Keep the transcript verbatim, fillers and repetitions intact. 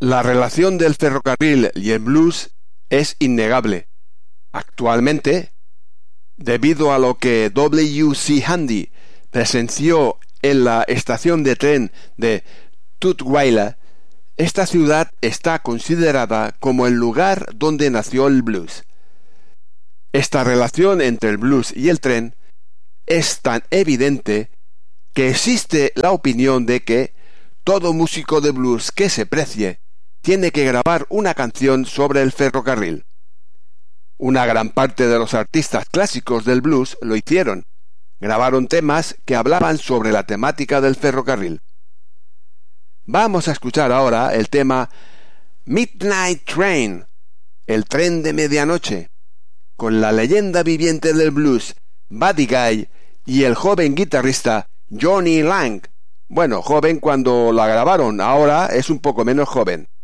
La relación del ferrocarril y el blues es innegable. Actualmente, debido a lo que W C Handy presenció en la estación de tren de Tutwiler, esta ciudad está considerada como el lugar donde nació el blues. Esta relación entre el blues y el tren es tan evidente que existe la opinión de que todo músico de blues que se precie tiene que grabar una canción sobre el ferrocarril. Una gran parte de los artistas clásicos del blues lo hicieron. Grabaron temas que hablaban sobre la temática del ferrocarril. Vamos a escuchar ahora el tema Midnight Train, el tren de medianoche, con la leyenda viviente del blues, Buddy Guy, y el joven guitarrista Johnny Lang. Bueno, joven cuando la grabaron, ahora es un poco menos joven.